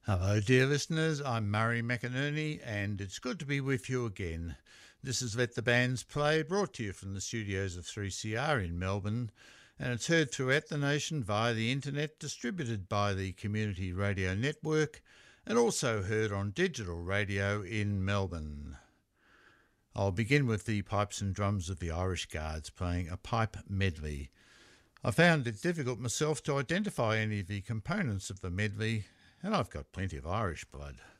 Hello, dear listeners. I'm Murray McInerney, and it's good to be with you again. This is Let the Bands Play, brought to you from the studios of 3CR in Melbourne, and it's heard throughout the nation via the internet, distributed by the Community Radio Network, and also heard on digital radio in Melbourne. I'll begin with the pipes and drums of the Irish Guards playing a pipe medley. I found it difficult myself to identify any of the components of the medley, and I've got plenty of Irish blood.